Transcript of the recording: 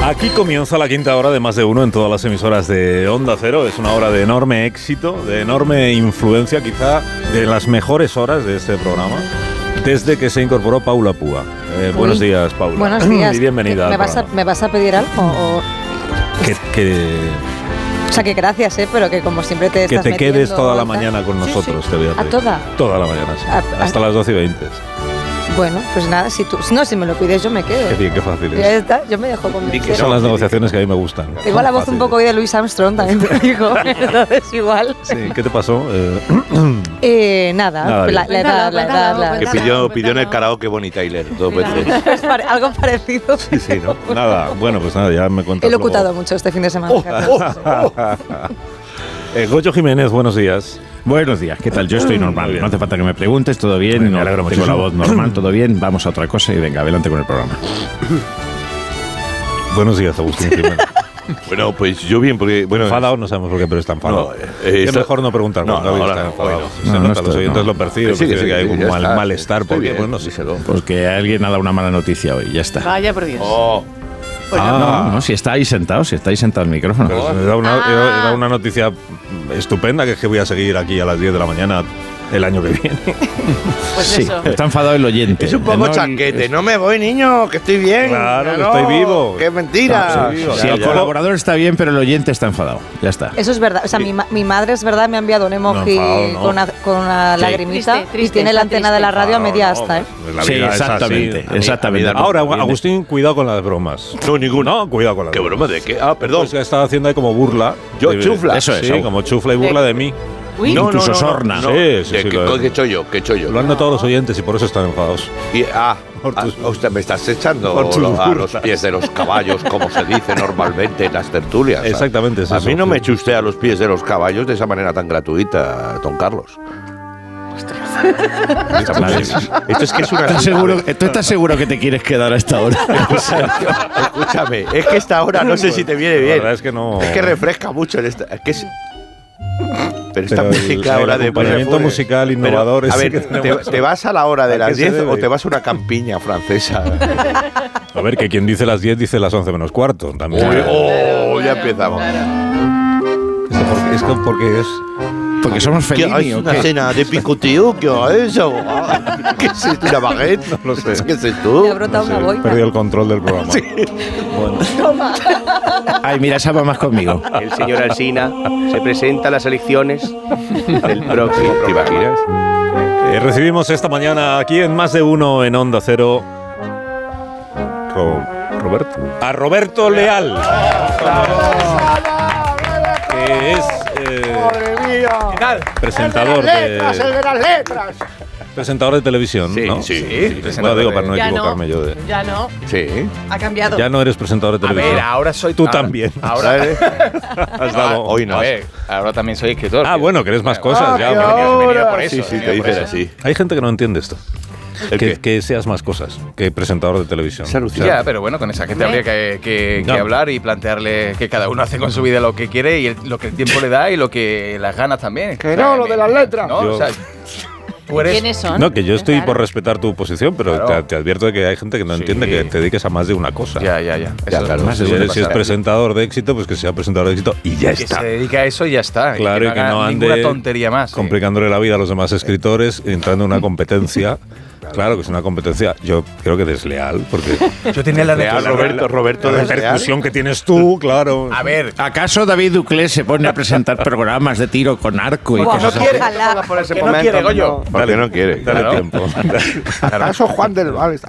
Aquí comienza la quinta hora de Más de Uno en todas las emisoras de Onda Cero. Es una hora de enorme éxito, de enorme influencia, quizá de las mejores horas de este programa, desde que se incorporó Paula Púa. Buenos días, Paula. Buenos días. Y bienvenida. ¿Me vas a pedir algo? O sea, que gracias, pero que como siempre te estás metiendo... Que te quedes toda la mañana con nosotros, te voy a pedir. ¿A toda? Toda la mañana, sí. Hasta las 12:20. Bueno, pues nada, si me lo pides yo me quedo. Qué bien, qué fácil es. Ya está, yo me dejo convencer. Son las negociaciones que a mí me gustan. Tengo la voz un poco hoy de Louis Armstrong, también te digo. Entonces igual. Sí, ¿qué te pasó? Nada, la edad. Que pidió en el karaoke Bonnie Tyler 2 veces. Algo parecido. Sí, ¿no? Nada, bueno, pues nada, ya me cuentas. He locutado mucho este fin de semana. Goyo Jiménez, buenos días. Buenos días, ¿qué tal? Yo estoy normal, no hace falta que me preguntes, todo bien, Me alegro tengo muchísimo. la voz normal, todo bien, vamos a otra cosa y venga, adelante con el programa. Buenos días, Agustín Jiménez. Bueno, pues yo bien, porque... bueno, Enfadado, no sabemos por qué, pero está enfadado. Es mejor no preguntar. No, David ahora está no, enfadado. bueno. Se nota, los oyentes lo perciben, Sí, que hay un ya está. malestar, Estoy porque, bien, bueno, no sé. díselo. Porque alguien ha dado una mala noticia hoy, ya está. Vaya por Dios. No, si está ahí sentado el micrófono. Pero he dado una noticia estupenda, que es que voy a seguir aquí a las 10 de la mañana el año que viene. Pues Sí, eso. está enfadado el oyente. Es un poco chanquete. No me voy, niño, que estoy bien. Claro, que No, estoy vivo. ¡Qué mentira! Sí, Si el colaborador está bien, pero el oyente está enfadado, ya está. Eso es verdad. O sea, mi madre es verdad, me ha enviado un emoji No, enfadado, no. con una Sí. lagrimita Triste, y tiene la antena de la radio a media asta, Pues la Sí, vida es así. exactamente. Ahora, Agustín, cuidado con las bromas. No, ninguna. No, cuidado con las ¿Qué bromas. broma de qué? Ah, perdón. Pues que estaba haciendo ahí como burla. Yo, chufla. Eso es. Sí, como chufla y burla de mí. Uy, Incluso sorna. No, Sí, ¿De sí, ¿Qué lo- he hecho yo? ¿Qué he hecho yo? Lo han notado los oyentes y por eso están enfadados. Usted me estás echando por tus a los burlas. pies de los caballos, como se dice normalmente en las tertulias. ¿sabes? Exactamente, es A eso, mí no sí. me eche usted a los pies de los caballos de esa manera tan gratuita, don Carlos. Esto es que es una... ¿Tú estás seguro que te quieres quedar a esta hora? Escúchame, es que esta hora no sé si te viene La bien. verdad es que no. Es que refresca mucho en esta... Es que es... Pero esta Pero música ahora el de acompañamiento poner- musical Pero, innovador. a ese ver, que tenemos. ¿te vas a la hora de ¿A qué las se 10 debe? o te vas a una campiña francesa? A ver, que quien dice las 10 dice las 11 menos cuarto. También. Ya empezamos. Es porque es. Porque somos ¿Qué Fellini, es ¿o una qué? cena de picoteo? ¿Qué es eso? ¿Qué es esto? ¿Una baguette? No lo sé. ¿Qué es esto? Me ha brotado una boina. Perdido el control del programa. Bueno, Ay, mira, esa va más conmigo. El señor Alsina se presenta a las elecciones del próximo ¿Te programa. imaginas? recibimos esta mañana aquí en Más de Uno en Onda Cero. Roberto. A Roberto Leal. Que es. Presentador de presentador de televisión, Sí, ¿no? sí. Bueno, digo para no Ya equivocarme yo de. Ya no, Sí. ha cambiado. Ya no eres presentador de A televisión. ver, ahora soy... Tú también. Ahora, Has dado. Hoy no. a ver, ahora también soy escritor. Ah, bueno, que eres más cosas ya. He venido por eso. Sí, sí, he te venido por dicen eso. así. Hay gente que no entiende esto. ¿El qué? Que seas más cosas que presentador de televisión. Se alucina. Ya, pero bueno, con esa gente habría que No. hablar y plantearle que cada uno hace con su vida lo que quiere y lo que el tiempo le da y lo que las ganas también. Que no, lo de las letras. ¿no? Yo- O sea, tú eres... ¿Quiénes son? No, que yo estoy Claro. por respetar tu posición, pero Claro. te advierto de que hay gente que no Sí. entiende que te dediques a más de una cosa. Ya. Ya, Eso claro. más Si, suele si es pasar. presentador de éxito, pues que sea presentador de éxito y ya Que está. se dedica a eso y ya está. Claro, y que no haga ande ninguna tontería más. sí. complicándole la vida a los demás escritores, entrando en una competencia. Claro que es una competencia, yo creo que desleal, porque Yo tenía la Leal, Roberto la desleal. repercusión que tienes tú, claro. A ver, ¿Acaso David Duclés se pone a presentar programas de tiro con arco y Buah, cosas no así? quiere. Ojalá. Por ese que no momento, quiere, Goyo. ¿Por qué no quiere? Dale Claro. tiempo. ¿Acaso Juan del Val